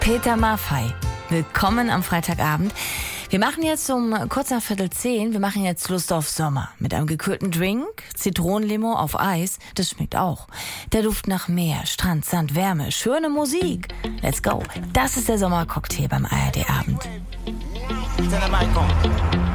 Peter Maffay. Willkommen am Freitagabend. Wir machen jetzt um kurz nach 9:15, wir machen jetzt Lust auf Sommer. Mit einem gekühlten Drink, Zitronenlimo auf Eis, das schmeckt auch. Der Duft nach Meer, Strand, Sand, Wärme, schöne Musik. Let's go. Das ist der Sommercocktail beim ARD-Abend.